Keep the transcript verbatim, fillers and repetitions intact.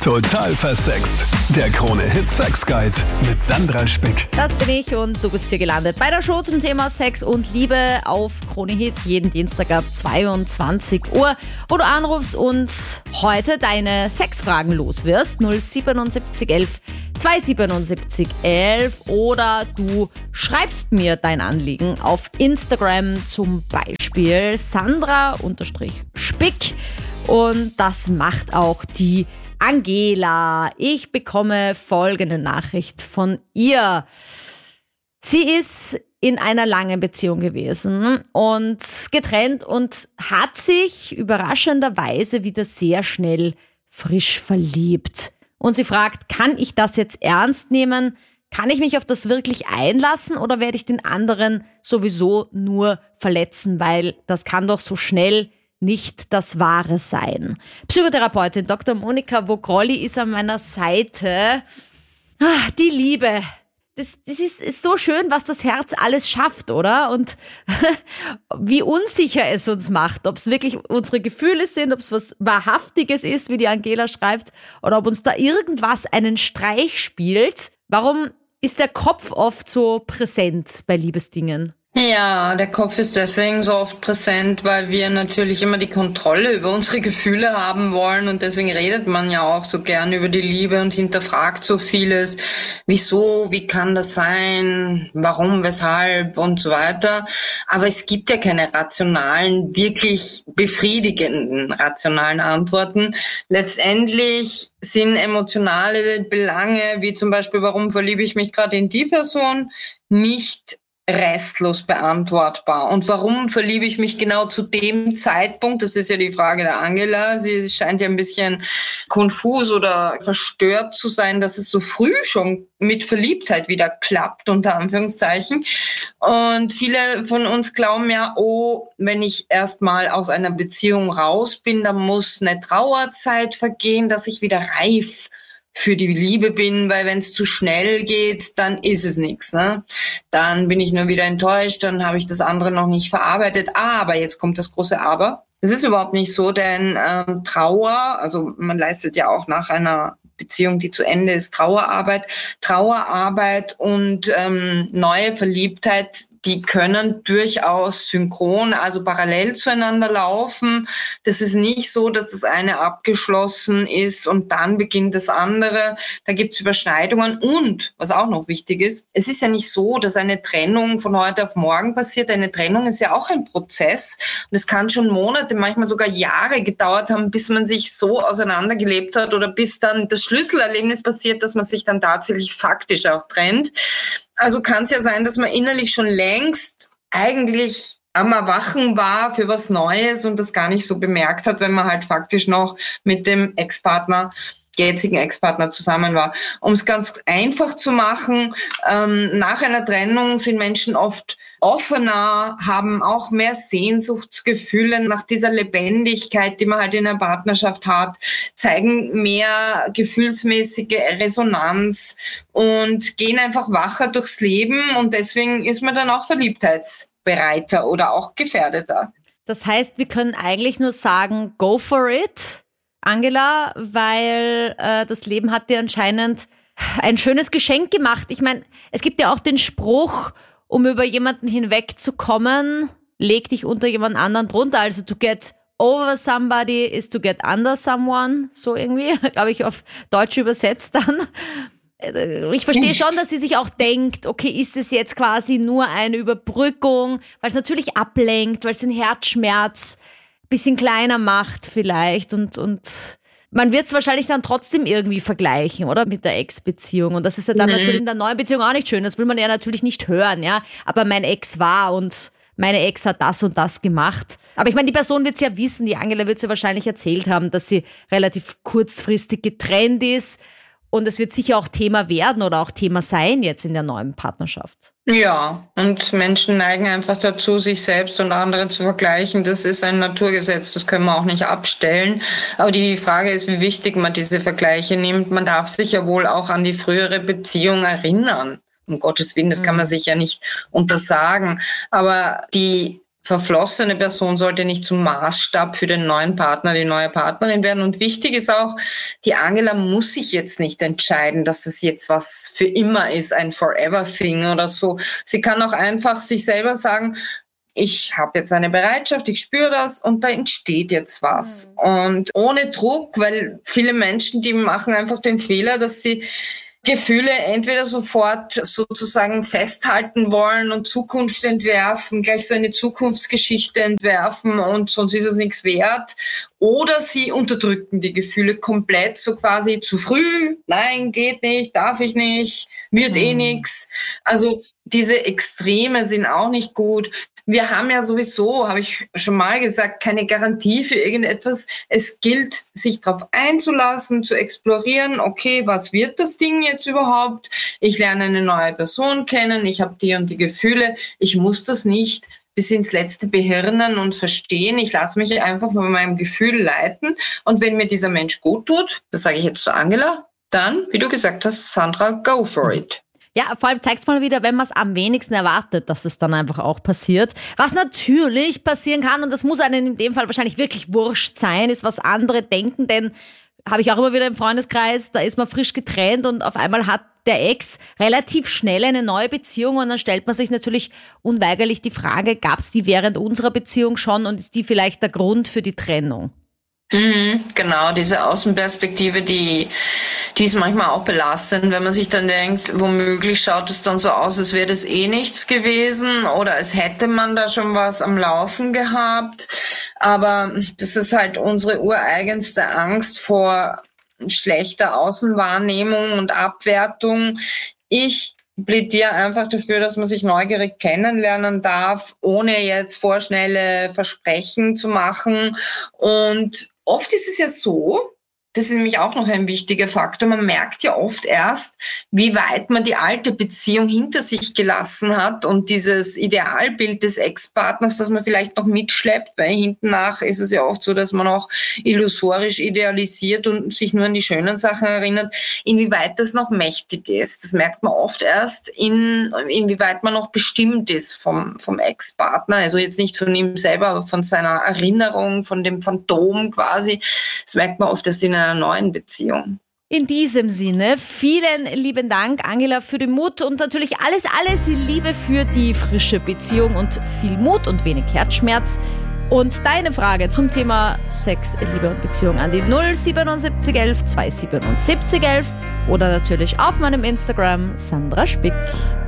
Total versext. Der Krone-Hit Sex Guide mit Sandra Spick. Das bin ich und du bist hier gelandet bei der Show zum Thema Sex und Liebe auf Krone-Hit jeden Dienstag ab zweiundzwanzig Uhr, wo du anrufst und heute deine Sexfragen loswirst. null siebenundsiebzig elf zweihundertsiebenundsiebzig elf oder du schreibst mir dein Anliegen auf Instagram, zum Beispiel Sandra-Spick, und das macht auch die Angela. Ich bekomme folgende Nachricht von ihr. Sie ist in einer langen Beziehung gewesen und getrennt und hat sich überraschenderweise wieder sehr schnell frisch verliebt. Und sie fragt, kann ich das jetzt ernst nehmen? Kann ich mich auf das wirklich einlassen oder werde ich den anderen sowieso nur verletzen? Weil das kann doch so schnell nicht das Wahre sein. Psychotherapeutin Doktor Monika Vogrolli ist an meiner Seite. Ah, die Liebe. Das, das ist, ist so schön, was das Herz alles schafft, oder? Und wie unsicher es uns macht, ob es wirklich unsere Gefühle sind, ob es was Wahrhaftiges ist, wie die Angela schreibt, oder ob uns da irgendwas einen Streich spielt. Warum ist der Kopf oft so präsent bei Liebesdingen? Ja, der Kopf ist deswegen so oft präsent, weil wir natürlich immer die Kontrolle über unsere Gefühle haben wollen, und deswegen redet man ja auch so gern über die Liebe und hinterfragt so vieles. Wieso, wie kann das sein, warum, weshalb und so weiter. Aber es gibt ja keine rationalen, wirklich befriedigenden rationalen Antworten. Letztendlich sind emotionale Belange, wie zum Beispiel, warum verliebe ich mich gerade in die Person, nicht restlos beantwortbar. Und warum verliebe ich mich genau zu dem Zeitpunkt? Das ist ja die Frage der Angela. Sie scheint ja ein bisschen konfus oder verstört zu sein, dass es so früh schon mit Verliebtheit wieder klappt, unter Anführungszeichen. Und viele von uns glauben ja, oh, wenn ich erstmal aus einer Beziehung raus bin, dann muss eine Trauerzeit vergehen, dass ich wieder reif für die Liebe bin, weil wenn es zu schnell geht, dann ist es nichts. Ne? Dann bin ich nur wieder enttäuscht, dann habe ich das andere noch nicht verarbeitet. Aber jetzt kommt das große Aber. Es ist überhaupt nicht so, denn ähm, Trauer, also man leistet ja auch nach einer Beziehung, die zu Ende ist, Trauerarbeit. Trauerarbeit und ähm, neue Verliebtheit, die können durchaus synchron, also parallel zueinander laufen. Das ist nicht so, dass das eine abgeschlossen ist und dann beginnt das andere. Da gibt's Überschneidungen. Und, was auch noch wichtig ist, es ist ja nicht so, dass eine Trennung von heute auf morgen passiert. Eine Trennung ist ja auch ein Prozess. Und es kann schon Monate, manchmal sogar Jahre gedauert haben, bis man sich so auseinandergelebt hat oder bis dann das Schlüsselerlebnis passiert, dass man sich dann tatsächlich faktisch auch trennt. Also kann es ja sein, dass man innerlich schon längst eigentlich am Erwachen war für was Neues und das gar nicht so bemerkt hat, wenn man halt faktisch noch mit dem Ex-Partner, jetzigen Ex-Partner zusammen war. Um es ganz einfach zu machen, ähm, nach einer Trennung sind Menschen oft offener, haben auch mehr Sehnsuchtsgefühle nach dieser Lebendigkeit, die man halt in einer Partnerschaft hat, zeigen mehr gefühlsmäßige Resonanz und gehen einfach wacher durchs Leben, und deswegen ist man dann auch verliebtheitsbereiter oder auch gefährdeter. Das heißt, wir können eigentlich nur sagen, go for it, Angela, weil äh, das Leben hat dir anscheinend ein schönes Geschenk gemacht. Ich meine, es gibt ja auch den Spruch, um über jemanden hinwegzukommen, leg dich unter jemand anderen drunter. Also to get over somebody is to get under someone, so irgendwie, glaube ich, auf Deutsch übersetzt dann. Ich verstehe schon, dass sie sich auch denkt, okay, ist es jetzt quasi nur eine Überbrückung, weil es natürlich ablenkt, weil es den Herzschmerz ein bisschen kleiner macht vielleicht, und und man wird es wahrscheinlich dann trotzdem irgendwie vergleichen, oder? Mit der Ex-Beziehung. Und das ist ja dann mhm. natürlich in der neuen Beziehung auch nicht schön. Das will man ja natürlich nicht hören, ja. Aber mein Ex war und meine Ex hat das und das gemacht. Aber ich meine, die Person wird es ja wissen, die Angela wird es ja wahrscheinlich erzählt haben, dass sie relativ kurzfristig getrennt ist. Und es wird sicher auch Thema werden oder auch Thema sein jetzt in der neuen Partnerschaft. Ja, und Menschen neigen einfach dazu, sich selbst und andere zu vergleichen. Das ist ein Naturgesetz, das können wir auch nicht abstellen. Aber die Frage ist, wie wichtig man diese Vergleiche nimmt. Man darf sich ja wohl auch an die frühere Beziehung erinnern. Um Gottes Willen, das kann man sich ja nicht untersagen. Aber die verflossene Person sollte nicht zum Maßstab für den neuen Partner, die neue Partnerin werden. Und wichtig ist auch, die Angela muss sich jetzt nicht entscheiden, dass das jetzt was für immer ist, ein Forever-Thing oder so. Sie kann auch einfach sich selber sagen, ich habe jetzt eine Bereitschaft, ich spüre das und da entsteht jetzt was. Mhm. Und ohne Druck, weil viele Menschen, die machen einfach den Fehler, dass sie Gefühle entweder sofort sozusagen festhalten wollen und Zukunft entwerfen, gleich so eine Zukunftsgeschichte entwerfen und sonst ist es nichts wert. Oder sie unterdrücken die Gefühle komplett, so quasi zu früh, nein, geht nicht, darf ich nicht, wird eh nichts. Also diese Extreme sind auch nicht gut. Wir haben ja sowieso, habe ich schon mal gesagt, keine Garantie für irgendetwas. Es gilt, sich darauf einzulassen, zu explorieren, okay, was wird das Ding jetzt überhaupt? Ich lerne eine neue Person kennen, ich habe die und die Gefühle. Ich muss das nicht bis ins Letzte behirnen und verstehen. Ich lasse mich einfach von meinem Gefühl leiten. Und wenn mir dieser Mensch gut tut, das sage ich jetzt zu Angela, dann, wie du gesagt hast, Sandra, go for it. Ja, vor allem zeigt's mal wieder, wenn man es am wenigsten erwartet, dass es dann einfach auch passiert. Was natürlich passieren kann, und das muss einem in dem Fall wahrscheinlich wirklich wurscht sein, ist, was andere denken, denn habe ich auch immer wieder im Freundeskreis, da ist man frisch getrennt und auf einmal hat der Ex relativ schnell eine neue Beziehung und dann stellt man sich natürlich unweigerlich die Frage, gab's die während unserer Beziehung schon und ist die vielleicht der Grund für die Trennung? Mhm, genau, diese Außenperspektive, die, die ist manchmal auch belastend, wenn man sich dann denkt, womöglich schaut es dann so aus, als wäre das eh nichts gewesen oder als hätte man da schon was am Laufen gehabt. Aber das ist halt unsere ureigenste Angst vor schlechter Außenwahrnehmung und Abwertung. Ich plädiere einfach dafür, dass man sich neugierig kennenlernen darf, ohne jetzt vorschnelle Versprechen zu machen. Und oft ist es ja so, das ist nämlich auch noch ein wichtiger Faktor, man merkt ja oft erst, wie weit man die alte Beziehung hinter sich gelassen hat und dieses Idealbild des Ex-Partners, das man vielleicht noch mitschleppt, weil hinten nach ist es ja oft so, dass man auch illusorisch idealisiert und sich nur an die schönen Sachen erinnert, inwieweit das noch mächtig ist. Das merkt man oft erst, in, inwieweit man noch bestimmt ist vom, vom Ex-Partner, also jetzt nicht von ihm selber, aber von seiner Erinnerung, von dem Phantom quasi. Das merkt man oft erst in einer neuen Beziehung. In diesem Sinne, vielen lieben Dank, Angela, für den Mut und natürlich alles, alles Liebe für die frische Beziehung und viel Mut und wenig Herzschmerz. Und deine Frage zum Thema Sex, Liebe und Beziehung an die null siebenundsiebzig elf zweihundertsiebenundsiebzig elf oder natürlich auf meinem Instagram Sandra Spick.